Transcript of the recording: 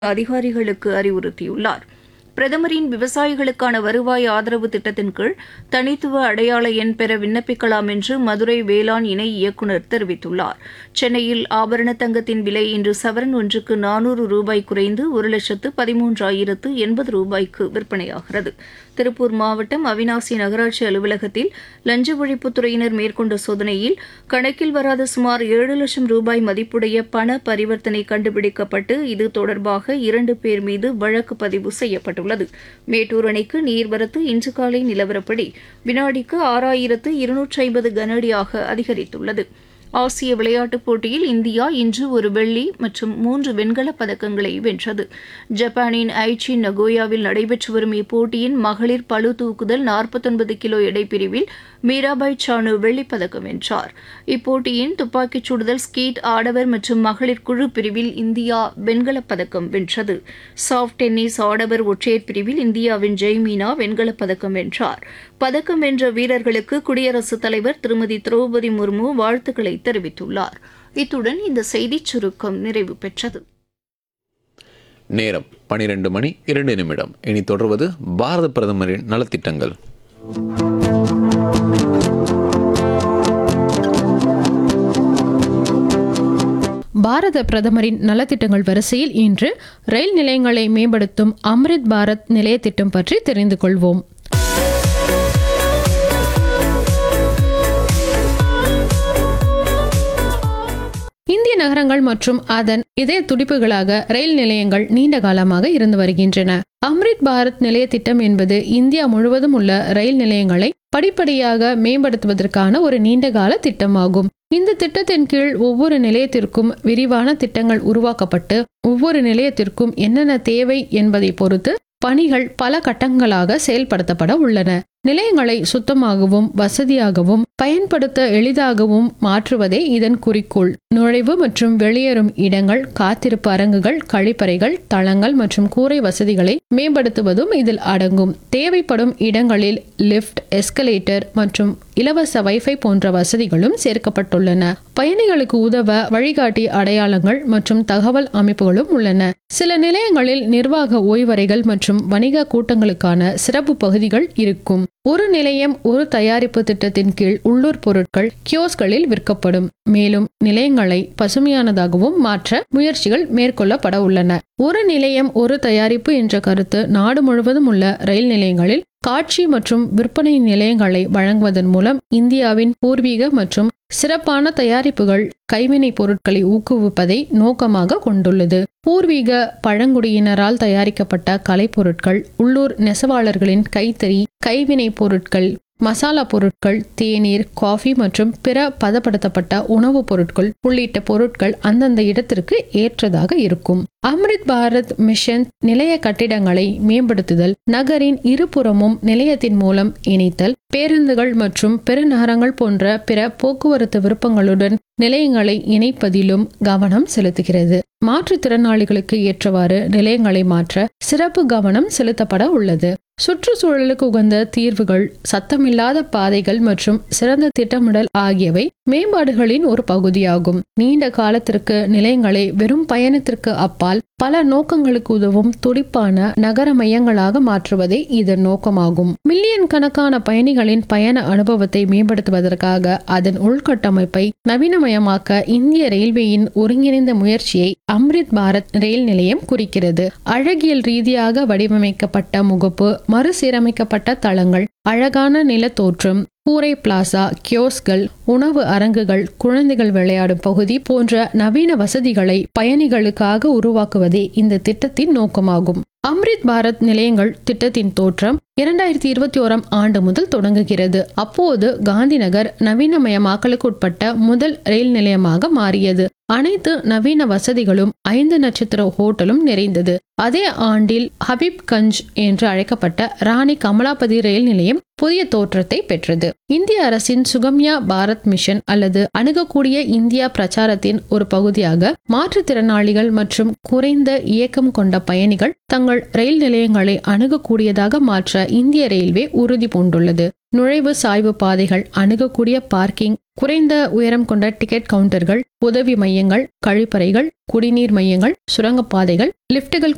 அதிகாரிகளுக்கு அறிவுறுத்தியுள்ளார். பிரதமரின் விவசாயிகளுக்கான வருவாய் ஆதரவு திட்டத்தின் கீழ் தனித்துவ அடையாள எண் பெற விண்ணப்பிக்கலாம் என்று மதுரை வேளாண் இணை இயக்குநர் தெரிவித்துள்ளார். சென்னையில் ஆபரண தங்கத்தின் விலை இன்று சவரன் ஒன்றுக்கு 400 ரூபாய் குறைந்து 1,13,080 ரூபாய்க்கு விற்பனையாகிறது. திருப்பூர் மாவட்டம் அவிநாசி நகராட்சி அலுவலகத்தில் லஞ்ச ஒழிப்புத்துறையினர் மேற்கொண்ட சோதனையில் கணக்கில் வராத சுமார் 7 லட்சம் ரூபாய் மதிப்புடைய பண பரிவர்த்தனை கண்டுபிடிக்கப்பட்டு இது தொடர்பாக 2 பேர் மீது வழக்கு பதிவு செய்யப்பட்டுள்ளது. மேட்டூர் அணைக்கு நீர்வரத்து இன்று காலை நிலவரப்படி வினாடிக்கு 6,250 கனஅடியாக அதிகரித்துள்ளது. ஆசிய விளையாட்டுப் போட்டியில் இந்தியா இன்று ஒரு வெள்ளி மற்றும் 3 வெண்கலப் பதக்கங்களை வென்றது. ஜப்பானின் ஐச்சி நகோயாவில் நடைபெற்று வரும் இப்போட்டியின் மகளிர் பளு தூக்குதல் 49 கிலோ எடைப்பிரிவில் மீராபாய் சானு வெள்ளிப் பதக்கம் வென்றார். இப்போட்டியின் துப்பாக்கிச் சுடுதல் ஸ்கீட் ஆடவர் மற்றும் மகளிர் குழு பிரிவில் இந்தியா வெண்கலப் பதக்கம் வென்றது. சாஃப்ட் டென்னிஸ் ஆடவர் ஒற்றையர் பிரிவில் இந்தியாவின் ஜெய்மீனா வெண்கலப் பதக்கம் வென்றார். பதக்கம் வென்ற வீரர்களுக்கு குடியரசுத் தலைவர் திருமதி திரௌபதி முர்மு வாழ்த்துக்களை தெரிவித்துள்ளார். இத்துடன் இந்த செய்திச் சுருக்கம் நிறைவு பெற்றது. நேரம் 12:02. இனி தொடர்வது பாரத பிரதமரின் நலத்திட்டங்கள். பாரத பிரதமரின் நலத்திட்டங்கள் வரிசையில் இன்று ரயில் நிலையங்களை மேம்படுத்தும் அம்ரித் பாரத் நிலைய திட்டம் பற்றி தெரிந்து கொள்வோம். இந்திய நகரங்கள் மற்றும் அதன் இதய துடிப்புகளாக ரயில் நிலையங்கள் நீண்ட காலமாக இருந்து வருகின்றன. அம்ரித் பாரத் நிலைய திட்டம் என்பது இந்தியா முழுவதும் உள்ள ரயில் நிலையங்களை படிப்படியாக மேம்படுத்துவதற்கான ஒரு நீண்டகால திட்டமாகும். இந்த திட்டத்தின் கீழ் ஒவ்வொரு நிலையத்திற்கும் விரிவான திட்டங்கள் உருவாக்கப்பட்டு ஒவ்வொரு நிலையத்திற்கும் என்னென்ன தேவை என்பதை பொறுத்து பணிகள் பல கட்டங்களாக செயல்படுத்தப்பட உள்ளன. நிலையங்களை சுத்தமாகவும் வசதியாகவும் பயன்படுத்த எளிதாகவும் மாற்றுவதே இதன் குறிக்கோள். நுழைவு மற்றும் வெளியேறும் இடங்கள், காத்திருப்பு அரங்குகள், கழிப்பறைகள், தளங்கள் மற்றும் கூரை வசதிகளை மேம்படுத்துவதும் இதில் அடங்கும். தேவைப்படும் இடங்களில் லிஃப்ட், எஸ்கலேட்டர் மற்றும் இலவச வைஃபை போன்ற வசதிகளும் சேர்க்கப்பட்டுள்ளன. பயணிகளுக்கு உதவ வழிகாட்டி அடையாளங்கள் மற்றும் தகவல் அமைப்புகளும் உள்ளன. சில நிலையங்களில் நிர்வாக ஓய்வறைகள் மற்றும் வணிக கூட்டங்களுக்கான சிறப்பு பகுதிகள் இருக்கும். ஒரு நிலையம் ஒரு தயாரிப்பு திட்டத்தின் கீழ் உள்ளூர் பொருட்கள் கியோஸ்களில் விற்கப்படும். மேலும் நிலையங்களை பசுமையானதாகவும் மாற்ற முயற்சிகள் மேற்கொள்ளப்பட உள்ளன. ஒரு நிலையம் ஒரு தயாரிப்பு என்ற கருத்து நாடு முழுவதும் உள்ள ரயில் நிலையங்களில் காட்சி மற்றும் விற்பனை நிலையங்களை வழங்குவதன் மூலம் இந்தியாவின் பூர்வீக மற்றும் சிறப்பான தயாரிப்புகள், கைவினை பொருட்களை ஊக்குவிப்பதை நோக்கமாக கொண்டுள்ளது. பூர்வீக பழங்குடியினரால் தயாரிக்கப்பட்ட கலைப்பொருட்கள், உள்ளூர் நெசவாளர்களின் கைத்தறி, கைவினை பொருட்கள், மசாலா பொருட்கள், தேநீர், காஃபி மற்றும் பிற பதப்படுத்தப்பட்ட உணவுப் பொருட்கள் உள்ளிட்ட பொருட்கள் அந்தந்த இடத்திற்கு ஏற்றதாக இருக்கும். அம்ரித் பாரத் மிஷன் நிலைய கட்டிடங்களை மேம்படுத்துதல், நகரின் இருபுறமும் நிலையத்தின் மூலம் இணைத்தல், பேருந்துகள் மற்றும் பெருநகரங்கள் போன்ற பிற போக்குவரத்து விருப்பங்களுடன் நிலையங்களை இணைப்பதிலும் கவனம் செலுத்துகிறது. மாற்றுத்திறனாளிகளுக்கு ஏற்றவாறு நிலையங்களை மாற்ற சிறப்பு கவனம் செலுத்தப்பட உள்ளது. சுற்றுச்சூழலுக்கு உகந்த தீர்வுகள், சத்தமில்லாத பாதைகள் மற்றும் சிறந்த திட்டமிடல் ஆகியவை மேம்பாடுகளின் ஒரு பகுதியாகும். நீண்ட காலத்திற்கு நிலையங்களை வெறும் பயணத்திற்கு அப்பால் பல நோக்கங்களுக்கு உதவும் துடிப்பான நகர மையங்களாக மாற்றுவதே இதன் நோக்கமாகும். மில்லியன் கணக்கான பயணிகளின் பயண அனுபவத்தை மேம்படுத்துவதற்காக அதன் உள்கட்டமைப்பை நவீனமயமாக்க இந்திய ரயில்வேயின் ஒருங்கிணைந்த முயற்சியை அம்ரித் பாரத் ரயில் நிலையம் குறிக்கிறது. அழகியல் ரீதியாக வடிவமைக்கப்பட்ட முகப்பு, மறுசீரமைக்கப்பட்ட தளங்கள், அழகான நிலத்தோற்றம், கூரை பிளாசா, கியோஸ்கள், உணவு அரங்குகள், குழந்தைகள் விளையாடும் பகுதி போன்ற நவீன வசதிகளை பயணிகளுக்காக உருவாக்குவதே இந்த திட்டத்தின் நோக்கமாகும். அம்ரித் பாரத் நிலையங்கள் திட்டத்தின் தோற்றம் 2021 ஆண்டு முதல் தொடங்குகிறது. அப்போது காந்திநகர் நவீனமயமாக்கலுக்கு உட்பட்ட முதல் ரயில் நிலையமாக மாறியது. அனைத்து நவீன வசதிகளும் 5 நட்சத்திர ஹோட்டலும் நிறைந்தது. அதே ஆண்டில் ஹபீப்கஞ்ச் என்று அழைக்கப்பட்ட ராணி கமலாபதி ரயில் நிலையம் புதிய தோற்றத்தை பெற்றது. இந்திய அரசின் சுகம்யா பாரத் மிஷன் அல்லது அணுகக்கூடிய இந்தியா பிரச்சாரத்தின் ஒரு பகுதியாக மாற்றுத்திறனாளிகள் மற்றும் குறைந்த இயக்கம் கொண்ட பயணிகள் தங்கள் ரயில் நிலையங்களை அணுகக்கூடியதாக மாற்ற இந்திய ரயில்வே உறுதி பூண்டுள்ளது. நுழைவு சாய்வு பாதைகள், அணுகக்கூடிய பார்க்கிங், குறைந்த உயரம் கொண்ட டிக்கெட் கவுண்டர்கள், உதவி மையங்கள், கழிப்பறைகள், குடிநீர் மையங்கள், சுரங்கப்பாதைகள், லிப்டுகள்